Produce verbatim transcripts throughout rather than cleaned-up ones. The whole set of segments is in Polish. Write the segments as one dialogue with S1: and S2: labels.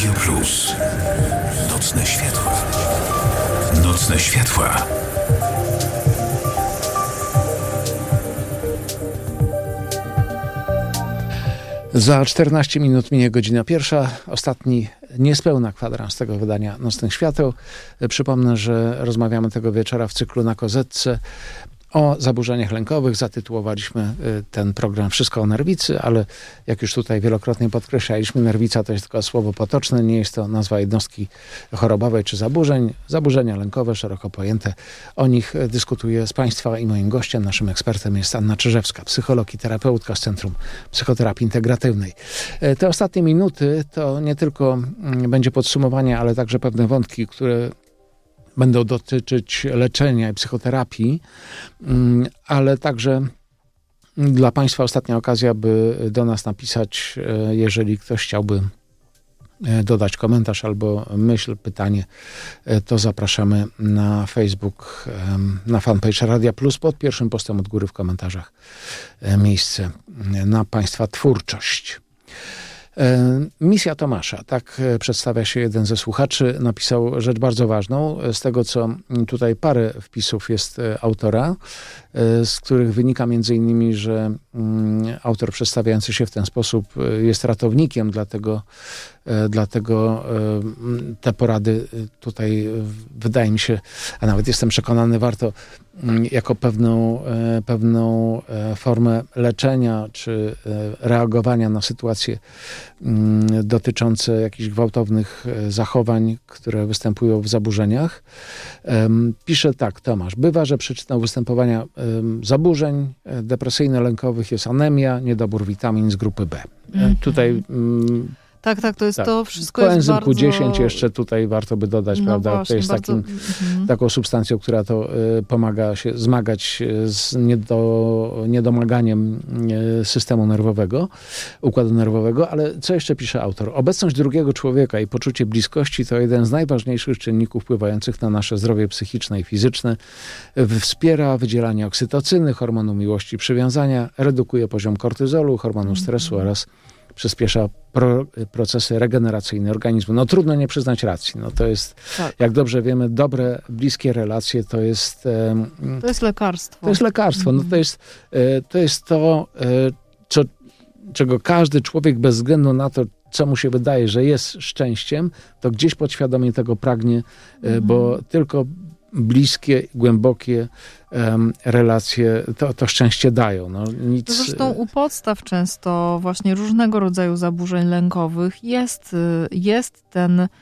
S1: Radio Plus. Nocne światła. Nocne światła.
S2: Za czternaście minut minie godzina pierwsza. Ostatni niespełna kwadrans tego wydania Nocnych Świateł. Przypomnę, że rozmawiamy tego wieczora w cyklu Na Kozetce o zaburzeniach lękowych. Zatytułowaliśmy ten program Wszystko o nerwicy, ale jak już tutaj wielokrotnie podkreślaliśmy, nerwica to jest tylko słowo potoczne, nie jest to nazwa jednostki chorobowej czy zaburzeń. Zaburzenia lękowe, szeroko pojęte. O nich dyskutuję z Państwa i moim gościem, naszym ekspertem jest Anna Czyżewska, psycholog i terapeutka z Centrum Psychoterapii Integratywnej. Te ostatnie minuty to nie tylko będzie podsumowanie, ale także pewne wątki, które będą dotyczyć leczenia i psychoterapii, ale także dla Państwa ostatnia okazja, by do nas napisać, jeżeli ktoś chciałby dodać komentarz albo myśl, pytanie, to zapraszamy na Facebook, na fanpage Radia Plus, pod pierwszym postem od góry w komentarzach miejsce na Państwa twórczość. Misja Tomasza, tak przedstawia się jeden ze słuchaczy, napisał rzecz bardzo ważną. Z tego, co tutaj parę wpisów jest autora, z których wynika między innymi, że autor przedstawiający się w ten sposób jest ratownikiem, dlatego, dlatego te porady tutaj wydaje mi się, a nawet jestem przekonany, warto jako pewną, pewną formę leczenia czy reagowania na sytuacje dotyczące jakichś gwałtownych zachowań, które występują w zaburzeniach. Pisze tak Tomasz. Bywa, że przyczyną występowania zaburzeń depresyjno-lękowych jest anemia, niedobór witamin z grupy B. Mm-hmm. Tutaj
S3: Tak, tak, to jest
S2: tak.
S3: to wszystko
S2: Koenzym
S3: jest bardzo...
S2: Q dziesięć jeszcze tutaj warto by dodać,
S3: no
S2: prawda?
S3: Właśnie,
S2: to jest
S3: bardzo...
S2: takim,
S3: mhm.
S2: taką substancją, która to y, pomaga się zmagać z niedo, niedomaganiem y, systemu nerwowego, układu nerwowego, ale co jeszcze pisze autor? Obecność drugiego człowieka i poczucie bliskości to jeden z najważniejszych czynników wpływających na nasze zdrowie psychiczne i fizyczne. Wspiera wydzielanie oksytocyny, hormonu miłości i przywiązania, redukuje poziom kortyzolu, hormonu stresu mhm. oraz przyspiesza pro, procesy regeneracyjne organizmu. No trudno nie przyznać racji. No to jest, tak. Jak dobrze wiemy, dobre, bliskie relacje to jest... Um,
S3: to jest lekarstwo.
S2: To jest lekarstwo. No to jest to, jest to co, czego każdy człowiek bez względu na to, co mu się wydaje, że jest szczęściem, to gdzieś podświadomie tego pragnie, mhm. bo tylko bliskie, głębokie um, relacje to, to szczęście dają. No, nic...
S3: Zresztą u podstaw często właśnie różnego rodzaju zaburzeń lękowych jest, jest ten y,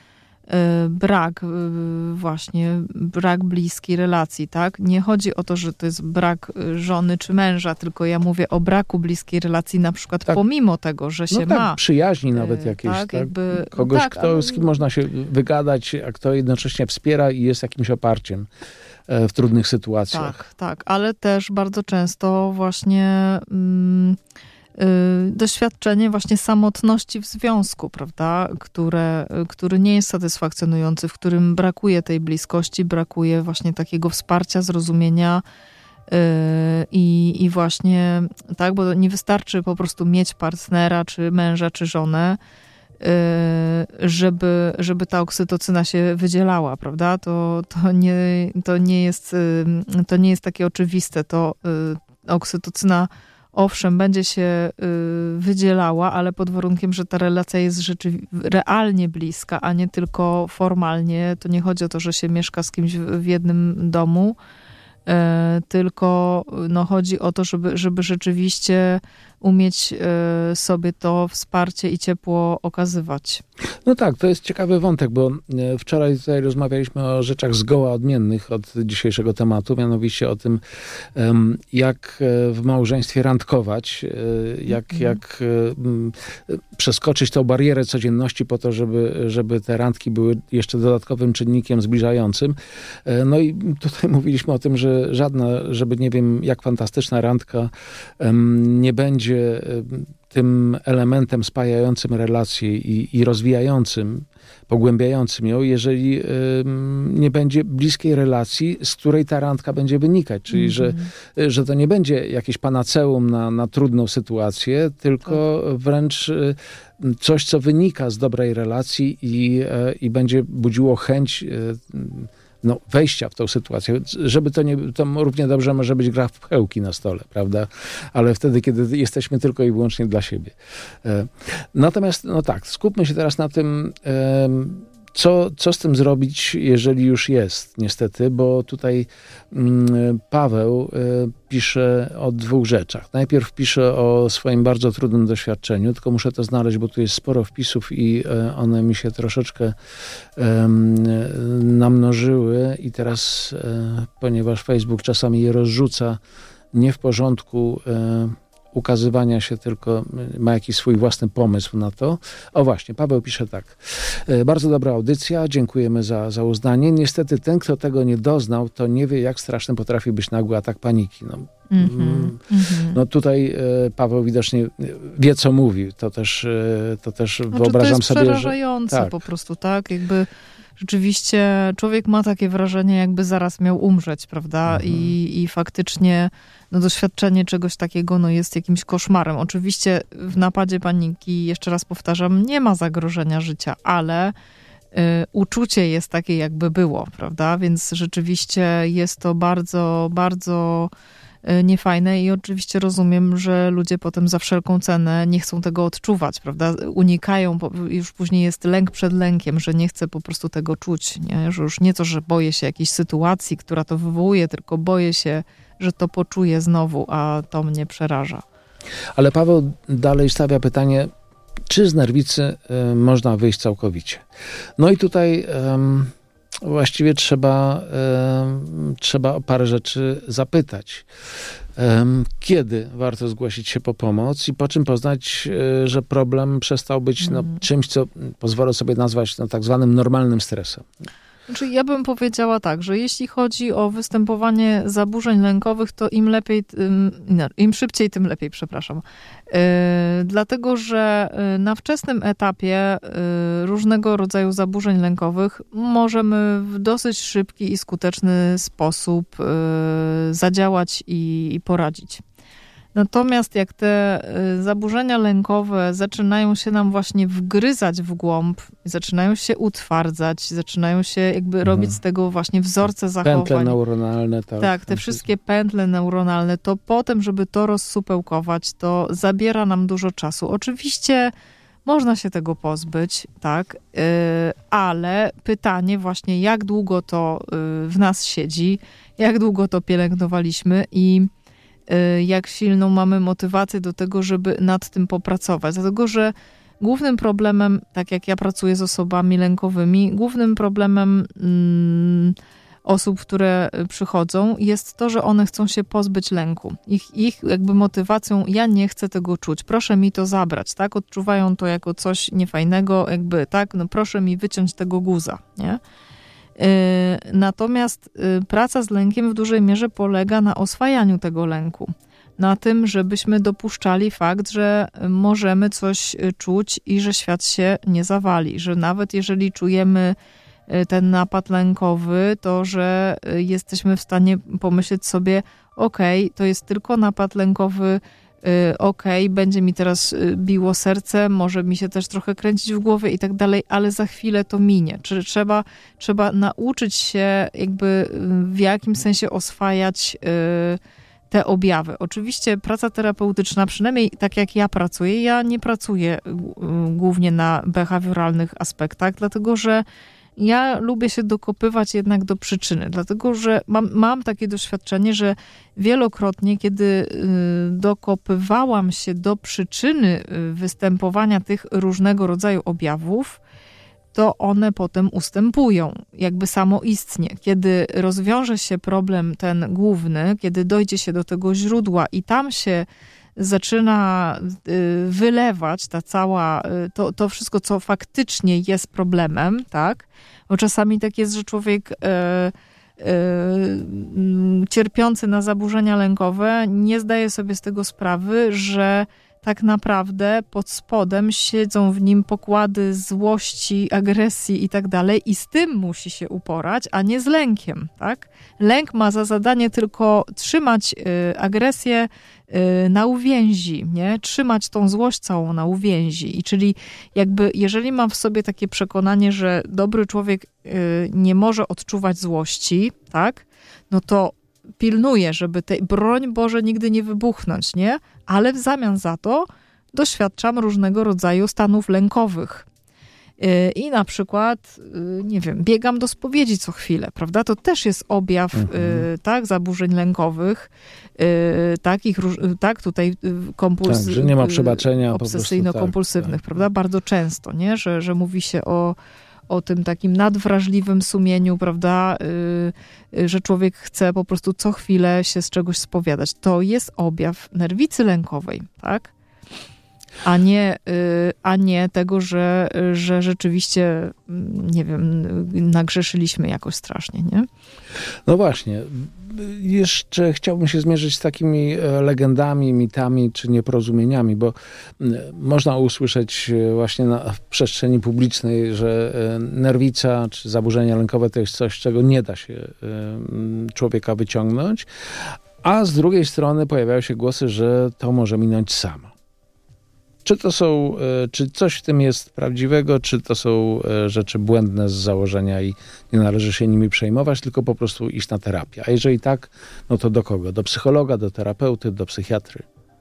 S3: brak, y, właśnie brak bliskiej relacji, tak? Nie chodzi o to, że to jest brak żony czy męża, tylko ja mówię o braku bliskiej relacji, na przykład tak. pomimo tego, że się
S2: no tak,
S3: ma.
S2: Przyjaźni nawet jakieś, tak? tak?
S3: Jakby,
S2: Kogoś,
S3: tak,
S2: kto,
S3: ale... z
S2: kim można się wygadać, a kto jednocześnie wspiera i jest jakimś oparciem w trudnych sytuacjach.
S3: Tak, tak, ale też bardzo często właśnie mm, y, doświadczenie właśnie samotności w związku, prawda, które, który nie jest satysfakcjonujący, w którym brakuje tej bliskości, brakuje właśnie takiego wsparcia, zrozumienia y, i, i właśnie tak, bo nie wystarczy po prostu mieć partnera, czy męża, czy żonę, żeby, żeby ta oksytocyna się wydzielała, prawda? To, to, nie, to, nie jest, to nie jest takie oczywiste. To oksytocyna owszem, będzie się wydzielała, ale pod warunkiem, że ta relacja jest rzeczywi- realnie bliska, a nie tylko formalnie. To nie chodzi o to, że się mieszka z kimś w, w jednym domu, tylko no, chodzi o to, żeby, żeby rzeczywiście umieć sobie to wsparcie i ciepło okazywać.
S2: No tak, to jest ciekawy wątek, bo wczoraj tutaj rozmawialiśmy o rzeczach zgoła odmiennych od dzisiejszego tematu, mianowicie o tym, jak w małżeństwie randkować, jak, mm. jak przeskoczyć tą barierę codzienności po to, żeby, żeby te randki były jeszcze dodatkowym czynnikiem zbliżającym. No i tutaj mówiliśmy o tym, że żadna, żeby nie wiem jak fantastyczna randka nie będzie będzie tym elementem spajającym relację i, i rozwijającym, pogłębiającym ją, jeżeli y, nie będzie bliskiej relacji, z której ta randka będzie wynikać. Czyli, mm-hmm. że, że to nie będzie jakieś panaceum na, na trudną sytuację, tylko tak. wręcz y, coś, co wynika z dobrej relacji i, y, i będzie budziło chęć y, no, wejścia w tą sytuację. Żeby to nie, to równie dobrze może być gra w pchełki na stole, prawda? Ale wtedy, kiedy jesteśmy tylko i wyłącznie dla siebie. Natomiast, no tak, skupmy się teraz na tym, co, co z tym zrobić, jeżeli już jest, niestety, bo tutaj Paweł pisze o dwóch rzeczach. Najpierw pisze o swoim bardzo trudnym doświadczeniu, tylko muszę to znaleźć, bo tu jest sporo wpisów i one mi się troszeczkę namnożyły i teraz, ponieważ Facebook czasami je rozrzuca nie w porządku ukazywania się, tylko ma jakiś swój własny pomysł na to. O właśnie, Paweł pisze tak. Bardzo dobra audycja, dziękujemy za, za uznanie. Niestety ten, kto tego nie doznał, to nie wie, jak straszny potrafi być nagły atak paniki. No, mm-hmm, no tutaj Paweł widocznie wie, co mówi. To też, to też znaczy, wyobrażam sobie, że...
S3: To jest przerażające tak. po prostu, tak? Jakby rzeczywiście człowiek ma takie wrażenie, jakby zaraz miał umrzeć, prawda? Mhm. I, i faktycznie no, doświadczenie czegoś takiego no, jest jakimś koszmarem. Oczywiście w napadzie paniki, jeszcze raz powtarzam, nie ma zagrożenia życia, ale y, uczucie jest takie, jakby było, prawda? Więc rzeczywiście jest to bardzo, bardzo niefajne i oczywiście rozumiem, że ludzie potem za wszelką cenę nie chcą tego odczuwać, prawda? Unikają, już później jest lęk przed lękiem, że nie chcę po prostu tego czuć, nie? Że już nie to, że boję się jakiejś sytuacji, która to wywołuje, tylko boję się, że to poczuję znowu, a to mnie przeraża.
S2: Ale Paweł dalej stawia pytanie, czy z nerwicy y, można wyjść całkowicie? No i tutaj... Y, Właściwie trzeba, e, trzeba o parę rzeczy zapytać. E, kiedy warto zgłosić się po pomoc i po czym poznać, e, że problem przestał być no, czymś, co pozwolę sobie nazwać no, tak zwanym normalnym stresem.
S3: Znaczy, ja bym powiedziała tak, że jeśli chodzi o występowanie zaburzeń lękowych, to im lepiej, im, im szybciej, tym lepiej, przepraszam. Yy, dlatego, że na wczesnym etapie yy, różnego rodzaju zaburzeń lękowych możemy w dosyć szybki i skuteczny sposób yy, zadziałać i, i poradzić. Natomiast jak te zaburzenia lękowe zaczynają się nam właśnie wgryzać w głąb, zaczynają się utwardzać, zaczynają się jakby mhm. robić z tego właśnie wzorce zachowań.
S2: Pętle neuronalne. Tak,
S3: tak te wszystkie pętle neuronalne, to potem, żeby to rozsupełkować, to zabiera nam dużo czasu. Oczywiście można się tego pozbyć, tak, yy, ale pytanie właśnie, jak długo to yy, w nas siedzi, jak długo to pielęgnowaliśmy i jak silną mamy motywację do tego, żeby nad tym popracować. Dlatego, że głównym problemem, tak jak ja pracuję z osobami lękowymi, głównym problemem mm, osób, które przychodzą, jest to, że one chcą się pozbyć lęku. Ich, ich jakby motywacją, ja nie chcę tego czuć, proszę mi to zabrać, tak? Odczuwają to jako coś niefajnego, jakby, tak? No proszę mi wyciąć tego guza, nie? Natomiast praca z lękiem w dużej mierze polega na oswajaniu tego lęku. Na tym, żebyśmy dopuszczali fakt, że możemy coś czuć i że świat się nie zawali. Że nawet jeżeli czujemy ten napad lękowy, to że jesteśmy w stanie pomyśleć sobie, okej, to jest tylko napad lękowy, okej, okay, będzie mi teraz biło serce, może mi się też trochę kręcić w głowie i tak dalej, ale za chwilę to minie. Czyli trzeba, trzeba nauczyć się jakby w jakimś sensie oswajać te objawy. Oczywiście praca terapeutyczna, przynajmniej tak jak ja pracuję, ja nie pracuję głównie na behawioralnych aspektach, dlatego że ja lubię się dokopywać jednak do przyczyny, dlatego że mam, mam takie doświadczenie, że wielokrotnie, kiedy dokopywałam się do przyczyny występowania tych różnego rodzaju objawów, to one potem ustępują, jakby samoistnie. Kiedy rozwiąże się problem ten główny, kiedy dojdzie się do tego źródła i tam się zaczyna wylewać ta cała, to, to wszystko, co faktycznie jest problemem, tak? Bo czasami tak jest, że człowiek cierpiący na zaburzenia lękowe nie zdaje sobie z tego sprawy, że tak naprawdę pod spodem siedzą w nim pokłady złości, agresji i tak dalej i z tym musi się uporać, a nie z lękiem, tak? Lęk ma za zadanie tylko trzymać y, agresję y, na uwięzi, nie? Trzymać tą złość całą na uwięzi. I czyli jakby, jeżeli mam w sobie takie przekonanie, że dobry człowiek y, nie może odczuwać złości, tak? No to pilnuję, żeby tej, broń Boże, nigdy nie wybuchnąć, nie? Ale w zamian za to doświadczam różnego rodzaju stanów lękowych. Yy, I na przykład, yy, nie wiem, biegam do spowiedzi co chwilę, prawda? To też jest objaw mhm. yy, tak, zaburzeń lękowych, yy, takich, yy, tak, tutaj kompuls...
S2: Tak, że nie ma przebaczenia.
S3: Obsesyjno-kompulsywnych,
S2: tak, tak.
S3: prawda? Bardzo często, nie? Że, że mówi się o o tym takim nadwrażliwym sumieniu, prawda, yy, że człowiek chce po prostu co chwilę się z czegoś spowiadać. To jest objaw nerwicy lękowej, tak? A nie, yy, a nie tego, że, że rzeczywiście, nie wiem, nagrzeszyliśmy jakoś strasznie, nie?
S2: No właśnie. Jeszcze chciałbym się zmierzyć z takimi legendami, mitami czy nieporozumieniami, bo można usłyszeć właśnie na, w przestrzeni publicznej, że nerwica czy zaburzenia lękowe to jest coś, czego nie da się człowieka wyciągnąć, a z drugiej strony pojawiają się głosy, że to może minąć samo. Czy to są, czy coś w tym jest prawdziwego, czy to są rzeczy błędne z założenia i nie należy się nimi przejmować, tylko po prostu iść na terapię. A jeżeli tak, no to do kogo? Do psychologa, do terapeuty, do psychiatry?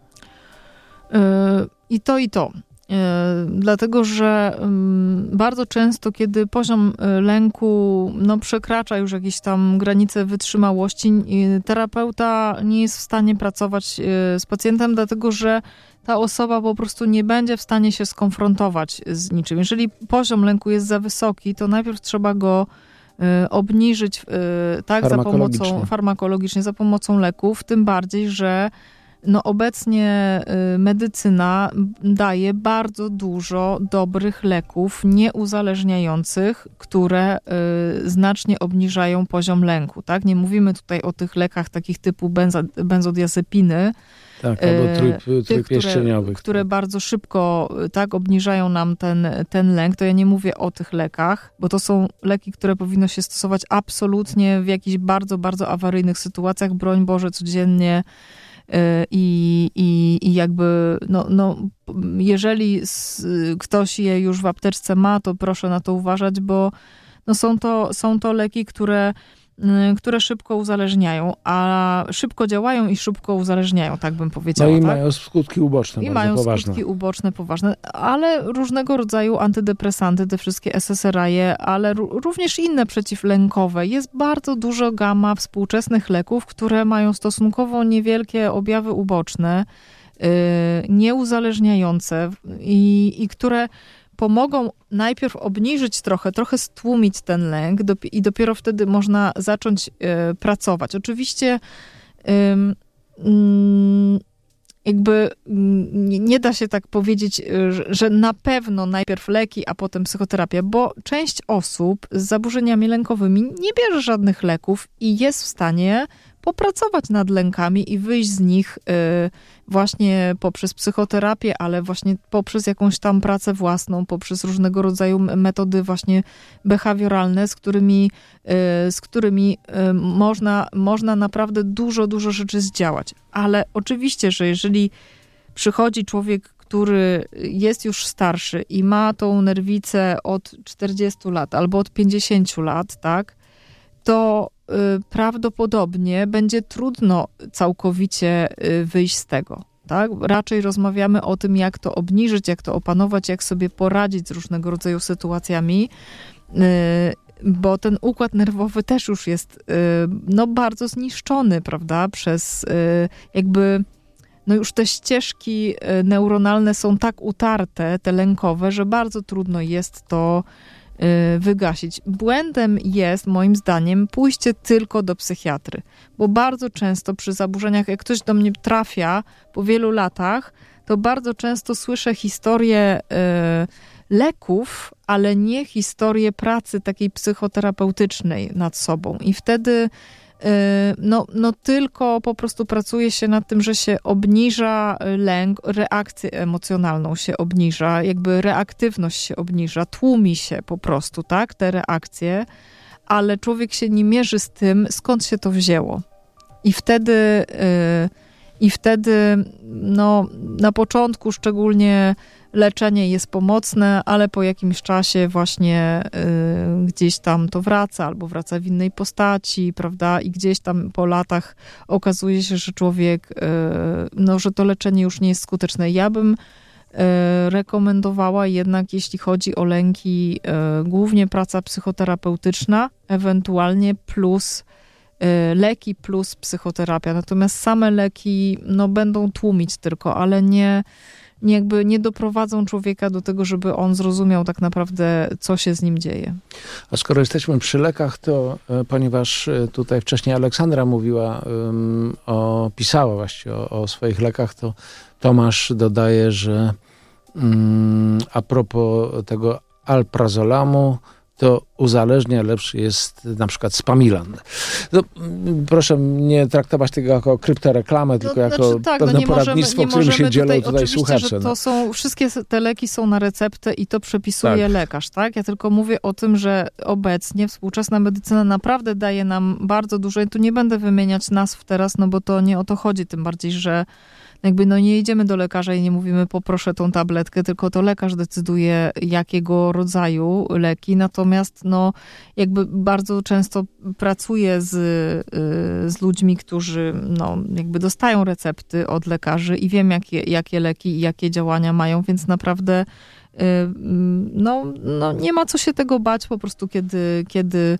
S3: Yy, I to, i to. Yy, dlatego, że yy, bardzo często, kiedy poziom lęku no, przekracza już jakieś tam granice wytrzymałości, yy, terapeuta nie jest w stanie pracować yy, z pacjentem, dlatego, że ta osoba po prostu nie będzie w stanie się skonfrontować z niczym. Jeżeli poziom lęku jest za wysoki, to najpierw trzeba go y, obniżyć y, tak, za pomocą farmakologicznie, za pomocą leków, tym bardziej, że no, obecnie y, medycyna daje bardzo dużo dobrych leków nieuzależniających, które y, znacznie obniżają poziom lęku. Tak? Nie mówimy tutaj o tych lekach takich typu benzo, benzodiazepiny,
S2: tak, albo trój, trójpieścieniowych.
S3: Które, które bardzo szybko tak obniżają nam ten, ten lęk, to ja nie mówię o tych lekach, bo to są leki, które powinno się stosować absolutnie w jakichś bardzo, bardzo awaryjnych sytuacjach, broń Boże, codziennie. I, i, i jakby, no, no, jeżeli ktoś je już w apteczce ma, to proszę na to uważać, bo no są to, są to leki, które które szybko uzależniają, a szybko działają i szybko uzależniają, tak bym powiedziała.
S2: No i
S3: tak?
S2: mają skutki uboczne
S3: I
S2: bardzo
S3: mają
S2: poważne.
S3: skutki uboczne, poważne, ale różnego rodzaju antydepresanty, te wszystkie S S R I-e, ale również inne przeciwlękowe. Jest bardzo dużo gama współczesnych leków, które mają stosunkowo niewielkie objawy uboczne, yy, nieuzależniające i, i które pomogą najpierw obniżyć trochę, trochę stłumić ten lęk dop- i dopiero wtedy można zacząć y, pracować. Oczywiście y, y, jakby y, nie da się tak powiedzieć, y, że, że na pewno najpierw leki, a potem psychoterapia, bo część osób z zaburzeniami lękowymi nie bierze żadnych leków i jest w stanie popracować nad lękami i wyjść z nich y, właśnie poprzez psychoterapię, ale właśnie poprzez jakąś tam pracę własną, poprzez różnego rodzaju metody właśnie behawioralne, z którymi, y, z którymi y, można, można naprawdę dużo, dużo rzeczy zdziałać. Ale oczywiście, że jeżeli przychodzi człowiek, który jest już starszy i ma tą nerwicę od czterdziestu lat albo od pięćdziesięciu lat, tak, to prawdopodobnie będzie trudno całkowicie wyjść z tego. Tak? Raczej rozmawiamy o tym, jak to obniżyć, jak to opanować, jak sobie poradzić z różnego rodzaju sytuacjami, bo ten układ nerwowy też już jest no, bardzo zniszczony, prawda, przez jakby no już te ścieżki neuronalne są tak utarte, te lękowe, że bardzo trudno jest to wygasić. Błędem jest, moim zdaniem, pójście tylko do psychiatry, bo bardzo często przy zaburzeniach, jak ktoś do mnie trafia po wielu latach, to bardzo często słyszę historie leków, ale nie historię pracy takiej psychoterapeutycznej nad sobą. I wtedy no, no tylko po prostu pracuje się nad tym, że się obniża lęk, reakcję emocjonalną się obniża, jakby reaktywność się obniża, tłumi się po prostu, tak, te reakcje, ale człowiek się nie mierzy z tym, skąd się to wzięło. I wtedy, yy, i wtedy no, na początku szczególnie leczenie jest pomocne, ale po jakimś czasie właśnie y, gdzieś tam to wraca, albo wraca w innej postaci, prawda? I gdzieś tam po latach okazuje się, że człowiek, y, no, że to leczenie już nie jest skuteczne. Ja bym y, rekomendowała jednak, jeśli chodzi o lęki, y, głównie praca psychoterapeutyczna, ewentualnie plus y, leki plus psychoterapia. Natomiast same leki, no, będą tłumić tylko, ale nie Nie, jakby nie doprowadzą człowieka do tego, żeby on zrozumiał tak naprawdę, co się z nim dzieje.
S2: A skoro jesteśmy przy lekach, to e, ponieważ tutaj wcześniej Aleksandra mówiła, um, o, pisała właściwie o, o swoich lekach, to Tomasz dodaje, że um, a propos tego alprazolamu, to uzależnia, lepszy jest na przykład Spamilan. No, proszę nie traktować tego jako kryptoreklamę, tylko no, jako znaczy, tak, pewne no nie poradnictwo, możemy, nie którym się dzielą tutaj, tutaj słuchacze.
S3: Że to są, wszystkie te leki są na receptę i to przepisuje tak. lekarz, tak? Ja tylko mówię o tym, że obecnie współczesna medycyna naprawdę daje nam bardzo dużo i tu nie będę wymieniać nazw teraz, no bo to nie o to chodzi, tym bardziej, że jakby no nie idziemy do lekarza i nie mówimy poproszę tą tabletkę, tylko to lekarz decyduje jakiego rodzaju leki, natomiast no jakby bardzo często pracuję z, z ludźmi, którzy no jakby dostają recepty od lekarzy i wiem jakie, jakie leki i jakie działania mają, więc naprawdę no, no nie ma co się tego bać po prostu, kiedy, kiedy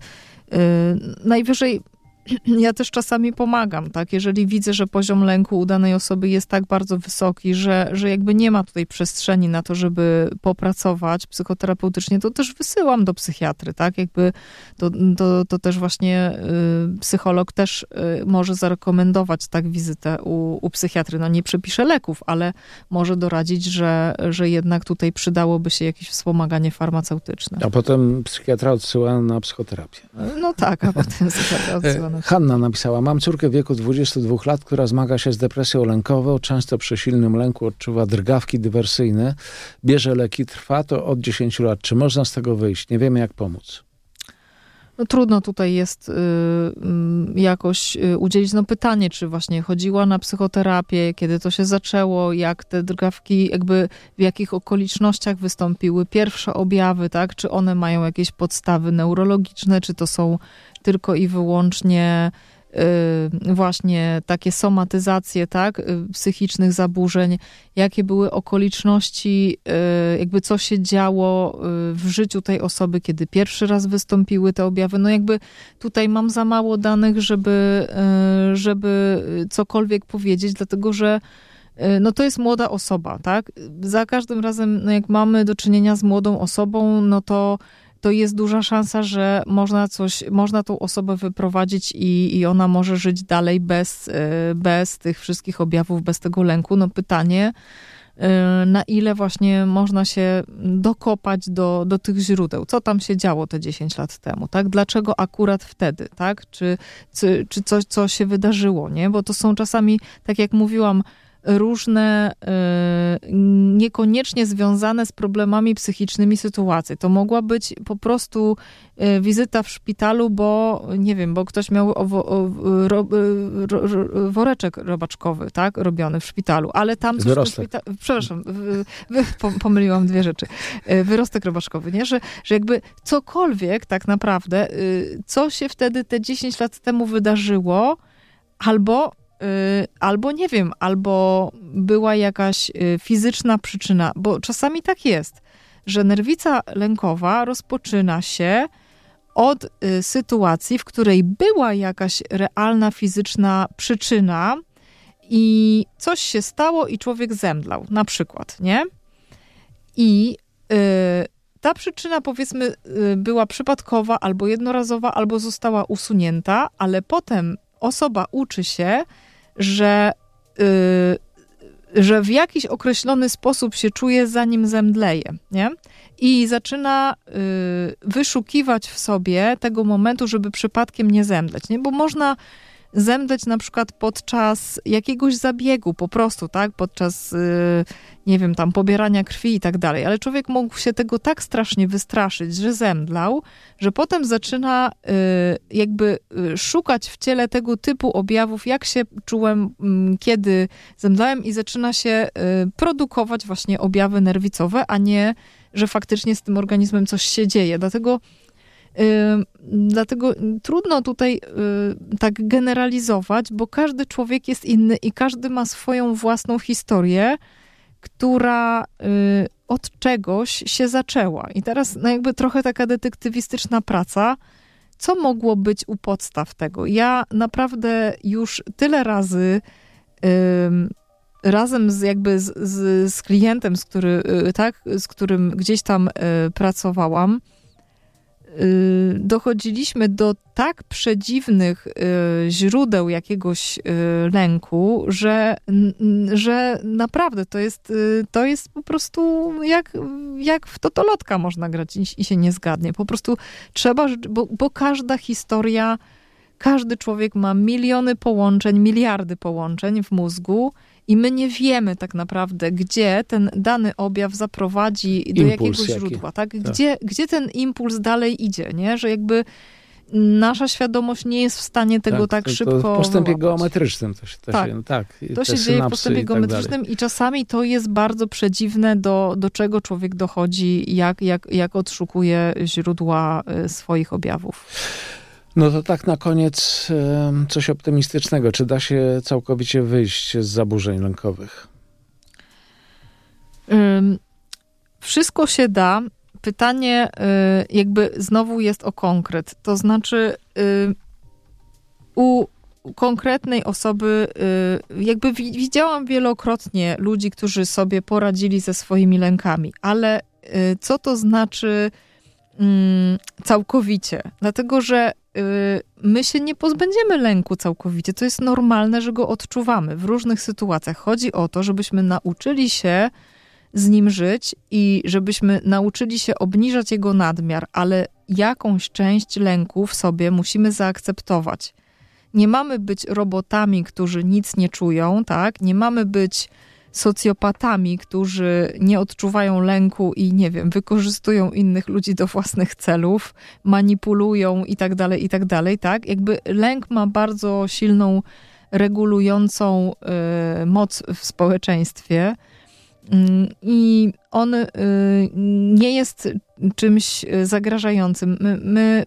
S3: najwyżej ja też czasami pomagam, tak? Jeżeli widzę, że poziom lęku u danej osoby jest tak bardzo wysoki, że, że jakby nie ma tutaj przestrzeni na to, żeby popracować psychoterapeutycznie, to też wysyłam do psychiatry, tak? Jakby to, to, to też właśnie y, psycholog też y, może zarekomendować tak wizytę u, u psychiatry. No nie przepisze leków, ale może doradzić, że, że jednak tutaj przydałoby się jakieś wspomaganie farmaceutyczne.
S2: A potem psychiatra odsyła na psychoterapię.
S3: No tak, a potem psychiatra odsyła na
S2: Hanna napisała, mam córkę w wieku dwudziestu dwóch lat, która zmaga się z depresją lękową, często przy silnym lęku odczuwa drgawki dywersyjne, bierze leki, trwa to od dziesięciu lat. Czy można z tego wyjść? Nie wiemy, jak pomóc.
S3: No trudno tutaj jest y, y, jakoś y, udzielić no pytanie, czy właśnie chodziła na psychoterapię, kiedy to się zaczęło, jak te drgawki, jakby w jakich okolicznościach wystąpiły pierwsze objawy, tak? Czy one mają jakieś podstawy neurologiczne, czy to są tylko i wyłącznie y, właśnie takie somatyzacje, tak? Y, psychicznych zaburzeń, jakie były okoliczności, y, jakby co się działo y, w życiu tej osoby, kiedy pierwszy raz wystąpiły te objawy. No jakby tutaj mam za mało danych, żeby, y, żeby cokolwiek powiedzieć, dlatego że no to jest młoda osoba, tak? Za każdym razem, no jak mamy do czynienia z młodą osobą, no to to jest duża szansa, że można coś, można tą osobę wyprowadzić i, i ona może żyć dalej bez, bez tych wszystkich objawów, bez tego lęku. No pytanie, na ile właśnie można się dokopać do, do tych źródeł. Co tam się działo te dziesięć lat temu, tak? Dlaczego akurat wtedy, tak? Czy, czy, czy coś, co się wydarzyło, nie? Bo to są czasami, tak jak mówiłam, różne, y, niekoniecznie związane z problemami psychicznymi sytuacje. To mogła być po prostu y, wizyta w szpitalu, bo nie wiem, bo ktoś miał owo, o, ro, ro, ro, woreczek robaczkowy, tak, robiony w szpitalu, ale tam...
S2: Wyrostek.
S3: Szpita- przepraszam, wy, wy, pomyliłam dwie rzeczy. Wyrostek robaczkowy, nie? Że, że jakby cokolwiek tak naprawdę, y, co się wtedy te dziesięć lat temu wydarzyło, albo albo nie wiem, albo była jakaś fizyczna przyczyna, bo czasami tak jest, że nerwica lękowa rozpoczyna się od sytuacji, w której była jakaś realna fizyczna przyczyna i coś się stało i człowiek zemdlał, na przykład, nie? I y, ta przyczyna, powiedzmy, y, była przypadkowa, albo jednorazowa, albo została usunięta, ale potem osoba uczy się, że, yy, że w jakiś określony sposób się czuje, zanim zemdleje, nie? i zaczyna y, wyszukiwać w sobie tego momentu, żeby przypadkiem nie zemdleć, nie? Bo można zemdleć na przykład podczas jakiegoś zabiegu po prostu, tak? Podczas, y, nie wiem, tam pobierania krwi i tak dalej. Ale człowiek mógł się tego tak strasznie wystraszyć, że zemdlał, że potem zaczyna y, jakby y, szukać w ciele tego typu objawów, jak się czułem, y, kiedy zemdlałem i zaczyna się y, produkować właśnie objawy nerwicowe, a nie, że faktycznie z tym organizmem coś się dzieje. Dlatego Yy, dlatego trudno tutaj yy, tak generalizować, bo każdy człowiek jest inny i każdy ma swoją własną historię, która yy, od czegoś się zaczęła. I teraz no jakby trochę taka detektywistyczna praca. Co mogło być u podstaw tego? Ja naprawdę już tyle razy yy, razem z jakby z, z, z klientem, z, który, yy, tak, z którym gdzieś tam yy, pracowałam, dochodziliśmy do tak przedziwnych źródeł jakiegoś lęku, że, że naprawdę to jest, to jest po prostu jak, jak w totolotka można grać i się nie zgadnie. Po prostu trzeba, bo, bo każda historia, każdy człowiek ma miliony połączeń, miliardy połączeń w mózgu i my nie wiemy tak naprawdę, gdzie ten dany objaw zaprowadzi do
S2: impuls
S3: jakiegoś
S2: jaki.
S3: źródła, tak?
S2: tak?
S3: Gdzie, gdzie ten impuls dalej idzie, nie? Że jakby nasza świadomość nie jest w stanie tego tak, tak
S2: to,
S3: szybko
S2: to w postępie
S3: wyłapać.
S2: geometrycznym to się, to
S3: tak.
S2: się, tak,
S3: to się dzieje w postępie
S2: i
S3: geometrycznym
S2: tak
S3: i czasami to jest bardzo przedziwne, do, do czego człowiek dochodzi, jak, jak, jak odszukuje źródła swoich objawów.
S2: No to tak na koniec coś optymistycznego. Czy da się całkowicie wyjść z zaburzeń lękowych?
S3: Um, wszystko się da. Pytanie y, jakby znowu jest o konkret. To znaczy y, u konkretnej osoby y, jakby wi- widziałam wielokrotnie ludzi, którzy sobie poradzili ze swoimi lękami, ale y, co to znaczy y, całkowicie? Dlatego, że my się nie pozbędziemy lęku całkowicie. To jest normalne, że go odczuwamy w różnych sytuacjach. Chodzi o to, żebyśmy nauczyli się z nim żyć i żebyśmy nauczyli się obniżać jego nadmiar, ale jakąś część lęku w sobie musimy zaakceptować. Nie mamy być robotami, którzy nic nie czują, tak? Nie mamy być socjopatami, którzy nie odczuwają lęku i, nie wiem, wykorzystują innych ludzi do własnych celów, manipulują i tak dalej, i tak dalej, tak? Jakby lęk ma bardzo silną, regulującą y, moc w społeczeństwie y, i on y, nie jest czymś zagrażającym. My, my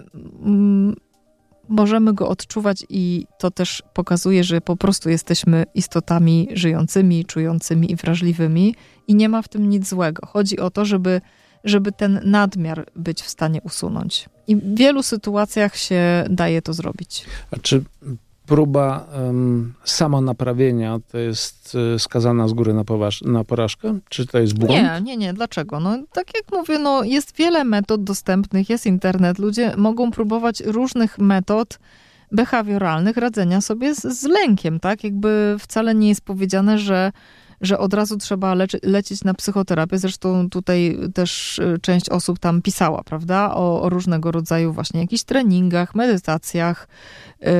S3: y, możemy go odczuwać i to też pokazuje, że po prostu jesteśmy istotami żyjącymi, czującymi i wrażliwymi i nie ma w tym nic złego. Chodzi o to, żeby, żeby ten nadmiar być w stanie usunąć. I w wielu sytuacjach się daje to zrobić.
S2: A czy próba um, samonaprawienia to jest y, skazana z góry na, poważ- na porażkę? Czy to jest błąd?
S3: Nie, nie, nie. Dlaczego? No, tak jak mówię, no, jest wiele metod dostępnych, jest internet. Ludzie mogą próbować różnych metod behawioralnych radzenia sobie z, z lękiem, tak? Jakby wcale nie jest powiedziane, że że od razu trzeba leczy, lecieć na psychoterapię. Zresztą tutaj też część osób tam pisała, prawda, o, o różnego rodzaju właśnie jakichś treningach, medytacjach. Yy,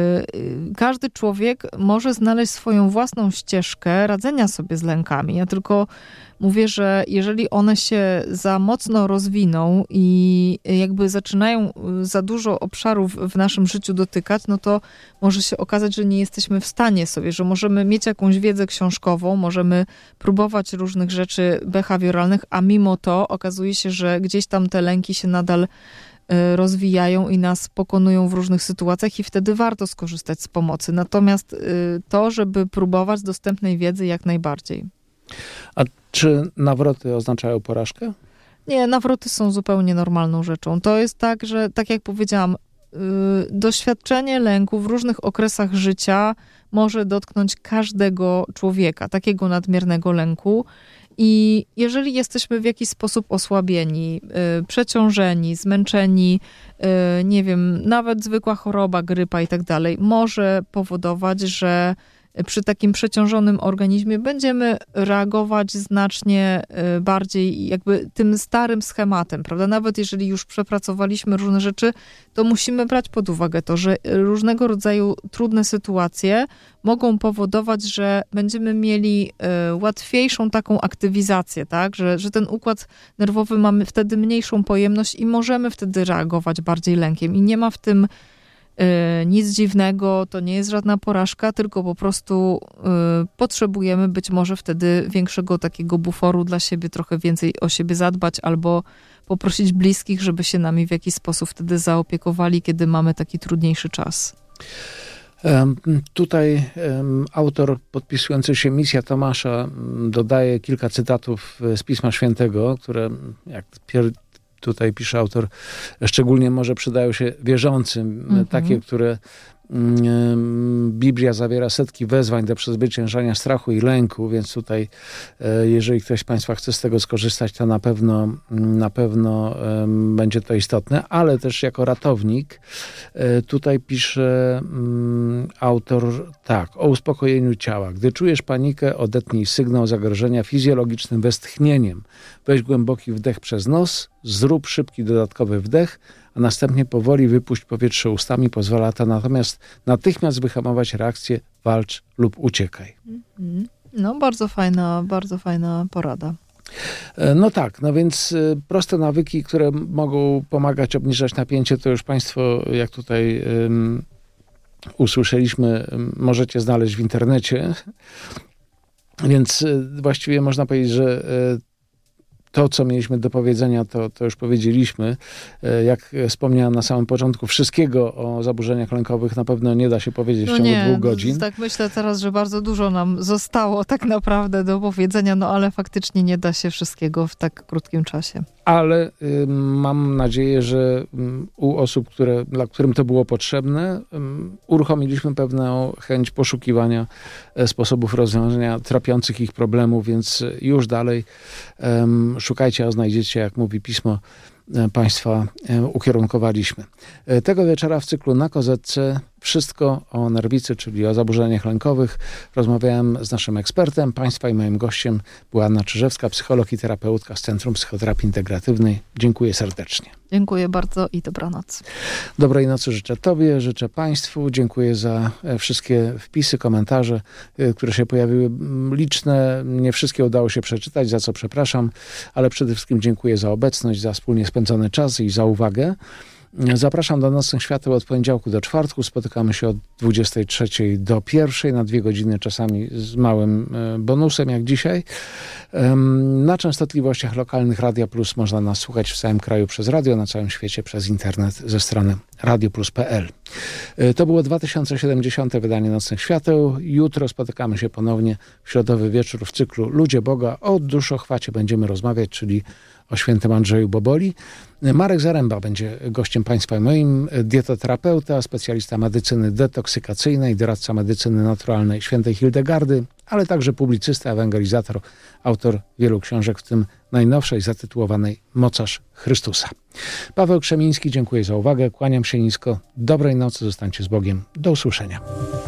S3: każdy człowiek może znaleźć swoją własną ścieżkę radzenia sobie z lękami. Ja tylko mówię, że jeżeli one się za mocno rozwiną i jakby zaczynają za dużo obszarów w naszym życiu dotykać, no to może się okazać, że nie jesteśmy w stanie sobie, że możemy mieć jakąś wiedzę książkową, możemy próbować różnych rzeczy behawioralnych, a mimo to okazuje się, że gdzieś tam te lęki się nadal rozwijają i nas pokonują w różnych sytuacjach i wtedy warto skorzystać z pomocy. Natomiast to, żeby próbować dostępnej wiedzy, jak najbardziej.
S2: A czy nawroty oznaczają porażkę?
S3: Nie, nawroty są zupełnie normalną rzeczą. To jest tak, że tak jak powiedziałam, yy, doświadczenie lęku w różnych okresach życia może dotknąć każdego człowieka, takiego nadmiernego lęku. I jeżeli jesteśmy w jakiś sposób osłabieni, yy, przeciążeni, zmęczeni, yy, nie wiem, nawet zwykła choroba, grypa i tak dalej, może powodować, że przy takim przeciążonym organizmie będziemy reagować znacznie bardziej jakby tym starym schematem, prawda? Nawet jeżeli już przepracowaliśmy różne rzeczy, to musimy brać pod uwagę to, że różnego rodzaju trudne sytuacje mogą powodować, że będziemy mieli łatwiejszą taką aktywizację, tak? Że, że ten układ nerwowy mamy wtedy mniejszą pojemność i możemy wtedy reagować bardziej lękiem. I nie ma w tym nic dziwnego, to nie jest żadna porażka, tylko po prostu y, potrzebujemy być może wtedy większego takiego buforu dla siebie, trochę więcej o siebie zadbać albo poprosić bliskich, żeby się nami w jakiś sposób wtedy zaopiekowali, kiedy mamy taki trudniejszy czas.
S2: Um, tutaj um, autor podpisujący się Misja Tomasza um, dodaje kilka cytatów z Pisma Świętego, które jak pier- tutaj pisze autor, szczególnie może przydają się wierzącym, mm-hmm. takie, które Biblia zawiera setki wezwań do przezwyciężania strachu i lęku, więc tutaj jeżeli ktoś z Państwa chce z tego skorzystać, to na pewno na pewno będzie to istotne, ale też jako ratownik tutaj pisze autor tak, o uspokojeniu ciała. Gdy czujesz panikę, odetnij sygnał zagrożenia fizjologicznym westchnieniem. Weź głęboki wdech przez nos, zrób szybki dodatkowy wdech, a następnie powoli wypuść powietrze ustami. Pozwala to natomiast natychmiast wyhamować reakcję, walcz lub uciekaj.
S3: No, bardzo fajna, bardzo fajna porada.
S2: No tak, no więc proste nawyki, które mogą pomagać obniżać napięcie, to już Państwo, jak tutaj um, usłyszeliśmy, możecie znaleźć w internecie. Więc właściwie można powiedzieć, że to, co mieliśmy do powiedzenia, to, to już powiedzieliśmy. Jak wspomniałem na samym początku, wszystkiego o zaburzeniach lękowych na pewno nie da się powiedzieć no w ciągu nie, dwóch godzin.
S3: Tak myślę teraz, że bardzo dużo nam zostało tak naprawdę do powiedzenia, no ale faktycznie nie da się wszystkiego w tak krótkim czasie.
S2: Ale y, mam nadzieję, że y, u osób, które, dla którym to było potrzebne, y, uruchomiliśmy pewną chęć poszukiwania y, sposobów rozwiązania trapiących ich problemów, więc już dalej y, szukajcie, a znajdziecie, jak mówi Pismo, Państwa ukierunkowaliśmy. Tego wieczora w cyklu Na Kozetce wszystko o nerwicy, czyli o zaburzeniach lękowych. Rozmawiałem z naszym ekspertem. Państwa i moim gościem była Anna Czyżewska, psycholog i terapeutka z Centrum Psychoterapii Integratywnej. Dziękuję serdecznie.
S3: Dziękuję bardzo i dobranoc.
S2: Dobrej nocy życzę Tobie, życzę Państwu. Dziękuję za wszystkie wpisy, komentarze, które się pojawiły. Liczne, nie wszystkie udało się przeczytać, za co przepraszam, ale przede wszystkim dziękuję za obecność, za wspólnie spędzony czas i za uwagę. Zapraszam do Nocnych Świateł od poniedziałku do czwartku. Spotykamy się od dwudziestej trzeciej do pierwszej na dwie godziny, czasami z małym bonusem, jak dzisiaj. Na częstotliwościach lokalnych Radia Plus można nas słuchać w całym kraju przez radio, na całym świecie przez internet ze strony radio plus kropka p l. To było dwa tysiące siedemdziesiąte wydanie Nocnych Świateł. Jutro spotykamy się ponownie w środowy wieczór w cyklu Ludzie Boga. O duszochwacie będziemy rozmawiać, czyli o świętym Andrzeju Boboli. Marek Zaręba będzie gościem Państwa i moim, dietoterapeuta, specjalista medycyny detoksykacyjnej, doradca medycyny naturalnej świętej Hildegardy, ale także publicysta, ewangelizator, autor wielu książek, w tym najnowszej zatytułowanej Mocarz Chrystusa. Paweł Krzemiński, dziękuję za uwagę, kłaniam się nisko, dobrej nocy, zostańcie z Bogiem, do usłyszenia.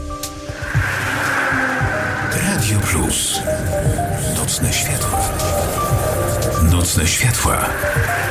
S1: Radio Plus. Nocne światła. Nocne światła.